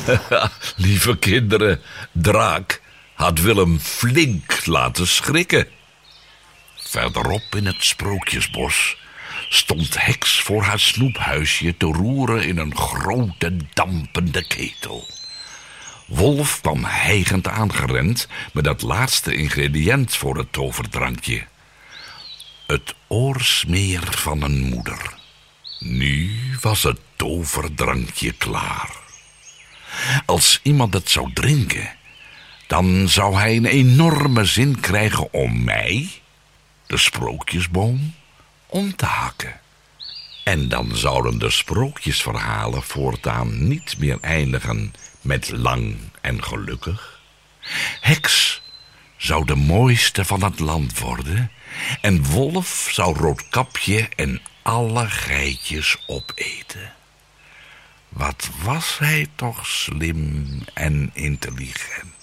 Lieve kinderen, Draak had Willem flink laten schrikken. Verderop in het Sprookjesbos stond Heks voor haar snoephuisje te roeren in een grote dampende ketel. Wolf kwam hijgend aangerend met het laatste ingrediënt voor het toverdrankje. Het oorsmeer van een moeder. Nu was het toverdrankje klaar. Als iemand het zou drinken, dan zou hij een enorme zin krijgen om mij, de sprookjesboom, om te hakken. En dan zouden de sprookjesverhalen voortaan niet meer eindigen met lang en gelukkig. Heks zou de mooiste van het land worden en Wolf zou Roodkapje en alle geitjes opeten. Wat was hij toch slim en intelligent.